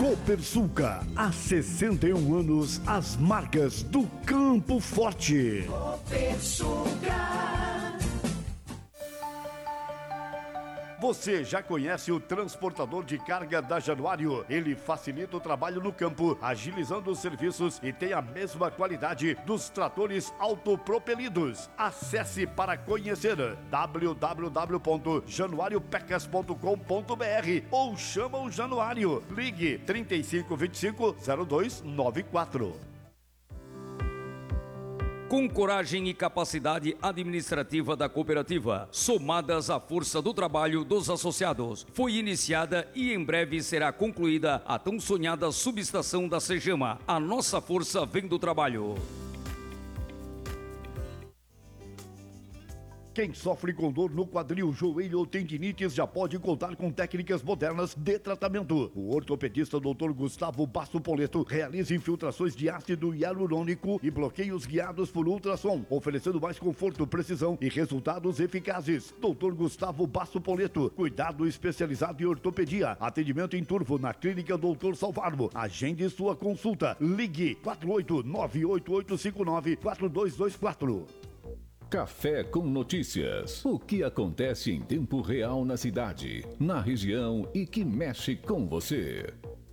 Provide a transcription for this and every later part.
Copersuca, há 61 anos, as marcas do Campo Forte. Copersuca. Você já conhece o transportador de carga da Januário? Ele facilita o trabalho no campo, agilizando os serviços e tem a mesma qualidade dos tratores autopropelidos. Acesse para conhecer www.januariopecas.com.br ou chama o Januário. Ligue 3525-0294. Com coragem e capacidade administrativa da cooperativa, somadas à força do trabalho dos associados, foi iniciada e em breve será concluída a tão sonhada subestação da Cegama. A nossa força vem do trabalho. Quem sofre com dor no quadril, joelho ou tendinites já pode contar com técnicas modernas de tratamento. O ortopedista Dr. Gustavo Basso Poleto realiza infiltrações de ácido hialurônico e bloqueios guiados por ultrassom, oferecendo mais conforto, precisão e resultados eficazes. Dr. Gustavo Basso Poleto, cuidado especializado em ortopedia. Atendimento em turvo na Clínica Dr. Salvarmo. Agende sua consulta. Ligue 48988594224. Café com Notícias. O que acontece em tempo real na cidade, na região e que mexe com você.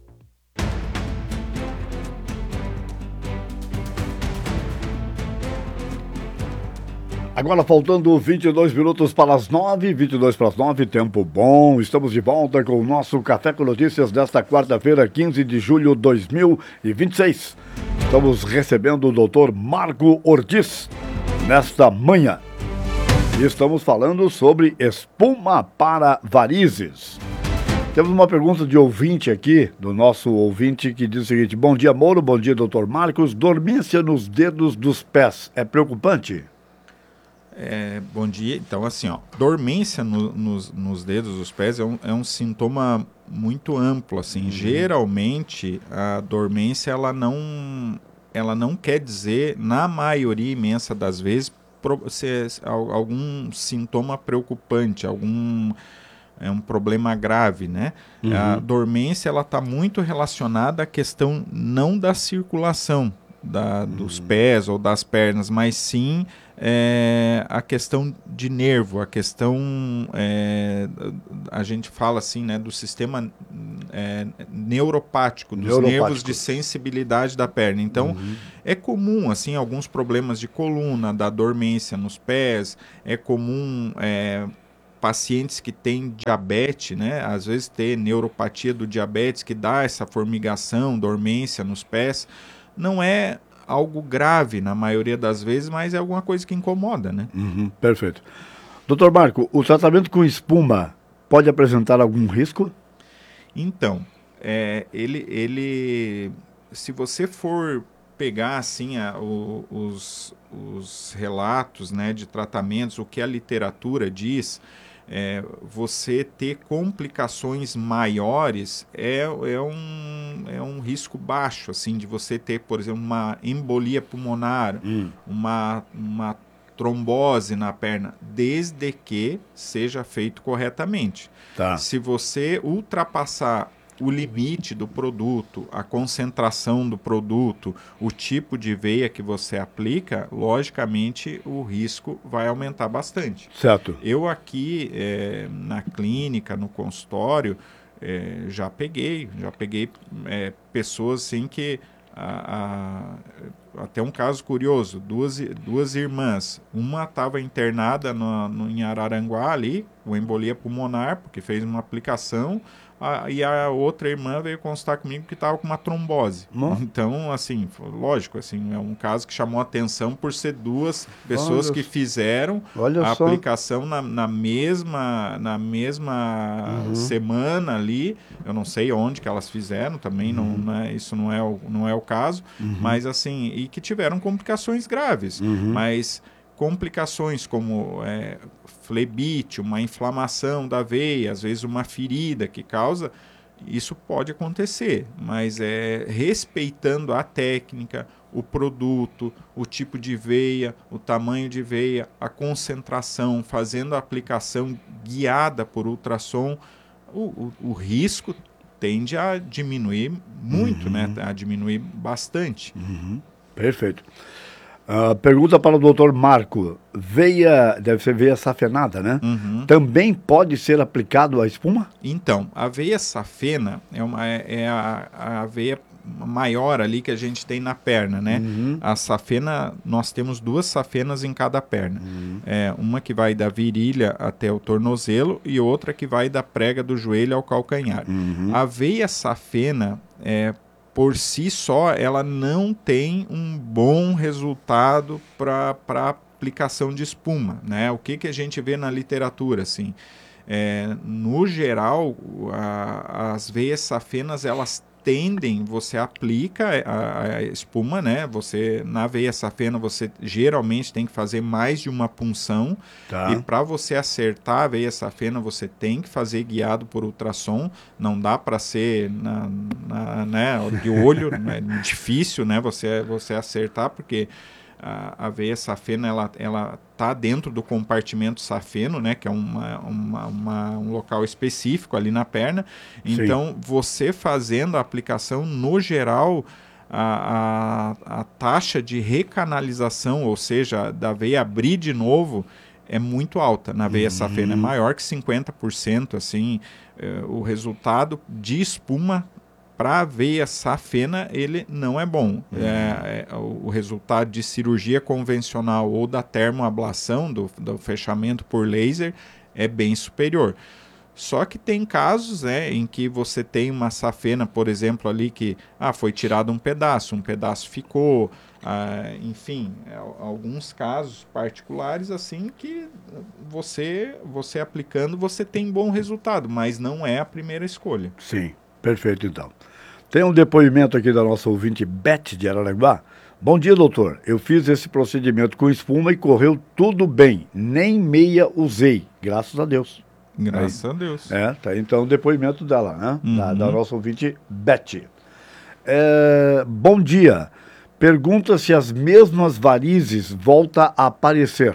Agora faltando 22 minutos para as 9, 22 para as 9, tempo bom. Estamos de volta com o nosso Café com Notícias desta quarta-feira, 15 de julho de 2026. Estamos recebendo o Dr. Marco Ortiz nesta manhã. E estamos falando sobre espuma para varizes. Temos uma pergunta de ouvinte aqui, do nosso ouvinte, que diz o seguinte: bom dia, Moro, bom dia, Dr. Marcos. Dormência nos dedos dos pés é preocupante? Bom dia. Então, assim, dormência nos dedos dos pés é um sintoma muito amplo, assim. Geralmente, a dormência, ela não quer dizer, na maioria imensa das vezes, algum sintoma preocupante, é um problema grave, né? A dormência, ela está muito relacionada à questão não da circulação dos pés ou das pernas, mas sim a questão de nervo, a questão, a gente fala assim, né, do sistema neuropático, dos nervos de sensibilidade da perna. Então, é comum, assim, alguns problemas de coluna, da dormência nos pés, é comum pacientes que têm diabetes, né, às vezes ter neuropatia do diabetes, que dá essa formigação, dormência nos pés. Não é algo grave na maioria das vezes, mas é alguma coisa que incomoda, né? Perfeito. Doutor Marco, o tratamento com espuma pode apresentar algum risco? Então, se você for pegar assim os relatos, né, de tratamentos, o que a literatura diz, você ter complicações maiores é um risco baixo, assim, de você ter, por exemplo, uma embolia pulmonar, uma trombose na perna, desde que seja feito corretamente. Tá. Se você ultrapassar o limite do produto, a concentração do produto, o tipo de veia que você aplica, logicamente o risco vai aumentar bastante. Certo. Eu aqui na clínica, no consultório, já peguei pessoas assim que até um caso curioso, duas irmãs, uma estava internada em Araranguá ali, com embolia pulmonar, porque fez uma aplicação, e a outra irmã veio consultar comigo que estava com uma trombose. Então, assim, lógico, assim, é um caso que chamou atenção por ser duas pessoas que fizeram a aplicação na mesma semana ali. Eu não sei onde que elas fizeram, também isso não é o caso, mas assim, e que tiveram complicações graves, mas complicações como flebite, uma inflamação da veia, às vezes uma ferida que causa, isso pode acontecer, mas respeitando a técnica, o produto, o tipo de veia, o tamanho de veia, a concentração, fazendo a aplicação guiada por ultrassom, o risco tende a diminuir muito, né? A diminuir bastante. Perfeito. Pergunta para o doutor Marco. Deve ser veia safenada, né? Também pode ser aplicado a espuma? Então, a veia safena é a veia maior ali que a gente tem na perna, né? A safena, nós temos 2 safenas em cada perna. Uma que vai da virilha até o tornozelo e outra que vai da prega do joelho ao calcanhar. A veia safena, por si só, ela não tem um bom resultado para aplicação de espuma, né? O que a gente vê na literatura, assim? No geral, as veias safenas, elas tendem, você aplica a espuma, né? Na veia safena, você geralmente tem que fazer mais de uma punção. Tá. E para você acertar a veia safena, você tem que fazer guiado por ultrassom. Não dá para ser né, de olho, é difícil, né? Você acertar, porque a veia safena, ela está dentro do compartimento safeno, né, que é um local específico ali na perna. Então, você fazendo a aplicação, no geral, a taxa de recanalização, ou seja, da veia abrir de novo, é muito alta na veia safena, é maior que 50%, assim, o resultado de espuma para a veia safena, ele não é bom. O resultado de cirurgia convencional ou da termoablação, do fechamento por laser, é bem superior. Só que tem casos, né, em que você tem uma safena, por exemplo, ali que foi tirado um pedaço ficou, enfim, alguns casos particulares assim que você aplicando, você tem bom resultado, mas não é a primeira escolha. Sim, perfeito então. Tem um depoimento aqui da nossa ouvinte Beth de Araranguá. Bom dia, doutor. Eu fiz esse procedimento com espuma e correu tudo bem. Nem meia usei, graças a Deus. Graças a Deus. Tá, então o depoimento dela, né? Da nossa ouvinte Beth. Bom dia. Pergunta se as mesmas varizes voltam a aparecer.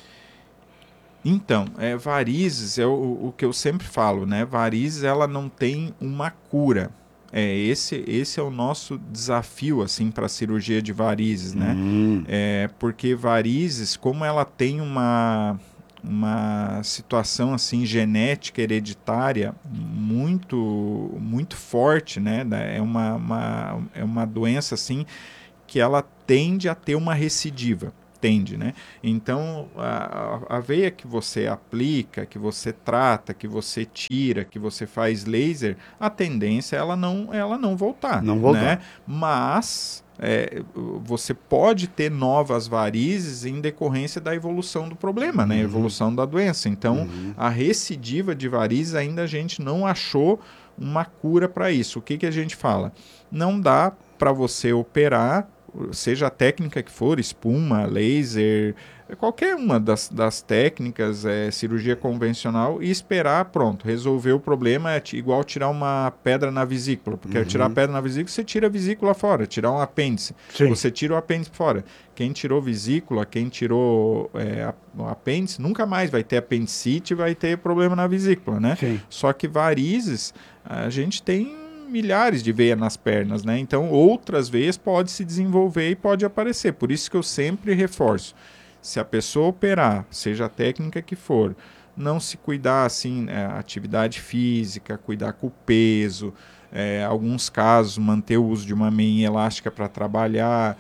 Então, varizes é o que eu sempre falo, né? Varizes, ela não tem uma cura. Esse é o nosso desafio, assim, para a cirurgia de varizes, né? Porque varizes, como ela tem uma situação, assim, genética hereditária muito, muito forte, né? É uma doença, assim, que ela tende a ter uma recidiva. Né? Então, a veia que você aplica, que você trata, que você tira, que você faz laser, a tendência é ela não voltar. Não voltar. Né? Mas você pode ter novas varizes em decorrência da evolução do problema, né? Evolução da doença. Então, a recidiva de varizes ainda a gente não achou uma cura para isso. O que a gente fala? Não dá para você operar, seja a técnica que for, espuma, laser, qualquer uma das técnicas, cirurgia convencional, e esperar, pronto, resolver o problema. É igual tirar uma pedra na vesícula, porque tirar a pedra na vesícula, você tira a vesícula fora, tirar um apêndice, você tira o apêndice fora. Quem tirou vesícula, quem tirou o apêndice, nunca mais vai ter apendicite, vai ter problema na vesícula, né? Sim. Só que varizes, a gente tem milhares de veias nas pernas, né? Então, outras veias podem se desenvolver e pode aparecer. Por isso que eu sempre reforço. Se a pessoa operar, seja a técnica que for, não se cuidar, assim, atividade física, cuidar com o peso, alguns casos, manter o uso de uma meia elástica para trabalhar,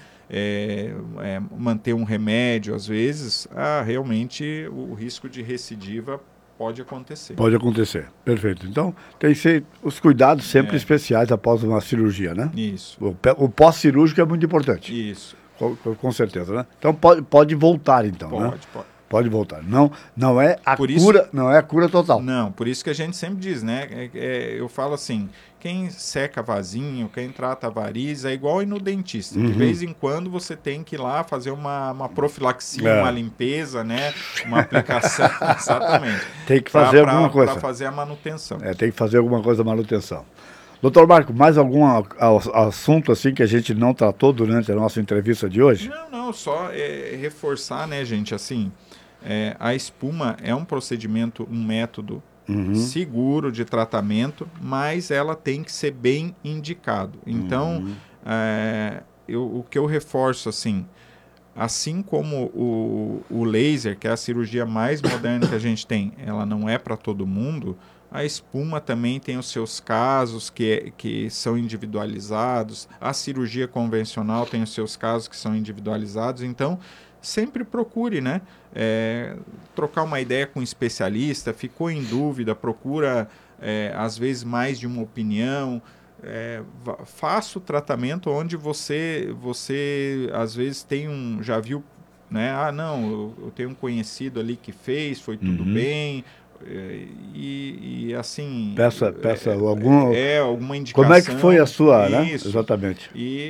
manter um remédio, às vezes, realmente o risco de recidiva pode acontecer. Pode acontecer, perfeito. Então, tem que ser os cuidados sempre especiais após uma cirurgia, né? Isso. O pós-cirúrgico é muito importante. Isso. Com certeza, né? Então, pode voltar, então, né? Pode voltar. Não é a cura, não é a cura total. Não, por isso que a gente sempre diz, né? Eu falo assim, quem seca vasinho, quem trata varizes, é igual ir no dentista. De vez em quando você tem que ir lá fazer uma profilaxia, uma limpeza, né? Uma aplicação. Exatamente. Tem que fazer alguma coisa. Para fazer a manutenção. Tem que fazer alguma coisa, manutenção. Doutor Marco, mais algum assunto assim que a gente não tratou durante a nossa entrevista de hoje? Não, só reforçar, né, gente, assim, a espuma é um procedimento, um método seguro de tratamento, mas ela tem que ser bem indicado. Então, o que eu reforço, assim como o laser, que é a cirurgia mais moderna que a gente tem, ela não é para todo mundo, a espuma também tem os seus casos que são individualizados, a cirurgia convencional tem os seus casos que são individualizados, então sempre procure, né? Trocar uma ideia com um especialista, ficou em dúvida, procura às vezes mais de uma opinião, faça o tratamento onde você às vezes já viu, né? Eu tenho um conhecido ali que fez, foi tudo bem, e assim... Peça alguma indicação. Como é que foi a sua, isso, né? Exatamente.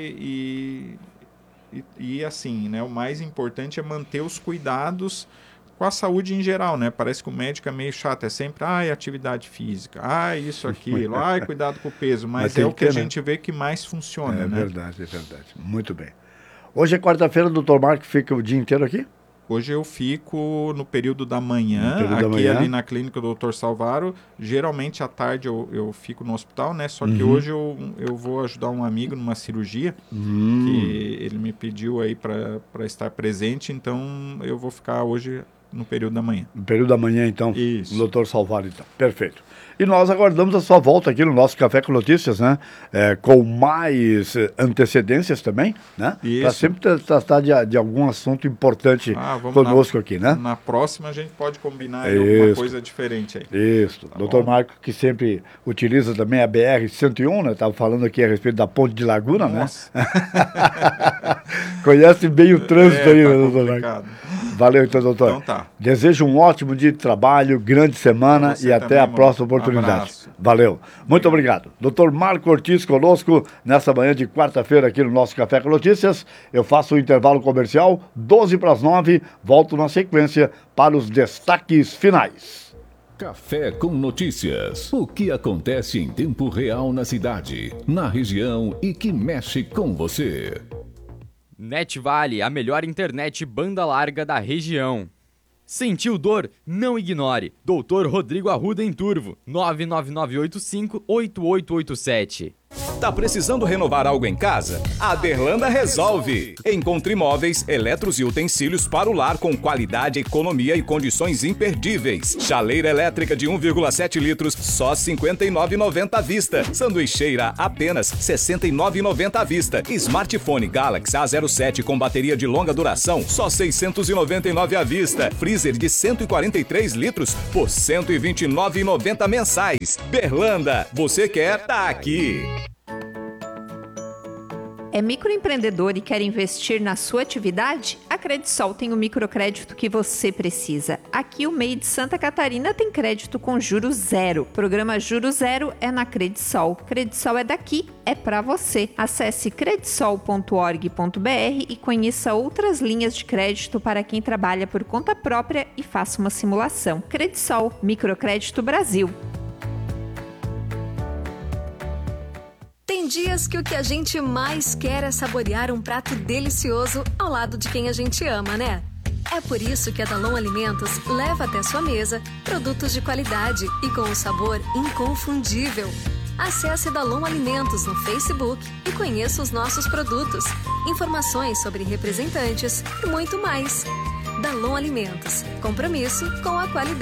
E assim, né? O mais importante é manter os cuidados com a saúde em geral, né? Parece que o médico é meio chato, é sempre, atividade física, isso, aquilo, cuidado com o peso, mas é o que a gente vê que mais funciona, né? É verdade. Muito bem. Hoje é quarta-feira, o Dr. Marco fica o dia inteiro aqui? Hoje eu fico no período da manhã, ali na clínica do Dr. Salvaro. Geralmente à tarde eu fico no hospital, né? Só que hoje eu vou ajudar um amigo numa cirurgia que ele me pediu aí para estar presente, então eu vou ficar hoje no período da manhã. No período da manhã, então, Isso. o Dr. Salvaro, então. Perfeito. E nós aguardamos a sua volta aqui no nosso Café com Notícias, né? Com mais antecedências também, né? Para sempre tratar de algum assunto importante conosco aqui, né? Na próxima a gente pode combinar alguma coisa diferente aí. Isso. Tá Dr. Marco, que sempre utiliza também a BR-101, né? Estava falando aqui a respeito da Ponte de Laguna, Nossa. Né? Conhece bem o trânsito aí, né, doutor Marco? Valeu, então, doutor. Então tá. Desejo um ótimo dia de trabalho, grande semana e até a próxima oportunidade. Abraço. Valeu. Muito obrigado. Dr. Marco Ortiz conosco nessa manhã de quarta-feira aqui no nosso Café com Notícias. Eu faço o intervalo comercial, 8:50. Volto na sequência para os destaques finais. Café com Notícias. O que acontece em tempo real na cidade, na região e que mexe com você. NetVale, a melhor internet banda larga da região. Sentiu dor? Não ignore. Dr. Rodrigo Arruda em Turvo, 99985-8887. Tá precisando renovar algo em casa? A Berlanda resolve! Encontre móveis, eletros e utensílios para o lar com qualidade, economia e condições imperdíveis. Chaleira elétrica de 1,7 litros, só R$ 59,90 à vista. Sanduicheira, apenas R$ 69,90 à vista. Smartphone Galaxy A07 com bateria de longa duração, só R$ 699 à vista. Freezer de 143 litros por R$ 129,90 mensais. Berlanda, você quer? Tá aqui! É microempreendedor e quer investir na sua atividade? A Credisol tem o microcrédito que você precisa. Aqui o MEI de Santa Catarina tem crédito com juros zero. Programa Juros Zero é na Credisol. Credisol é daqui, é pra você. Acesse credisol.org.br e conheça outras linhas de crédito para quem trabalha por conta própria e faça uma simulação. Credisol, Microcrédito Brasil. Tem dias que o que a gente mais quer é saborear um prato delicioso ao lado de quem a gente ama, né? É por isso que a Dalon Alimentos leva até sua mesa produtos de qualidade e com um sabor inconfundível. Acesse Dalon Alimentos no Facebook e conheça os nossos produtos, informações sobre representantes e muito mais. Dalon Alimentos, compromisso com a qualidade.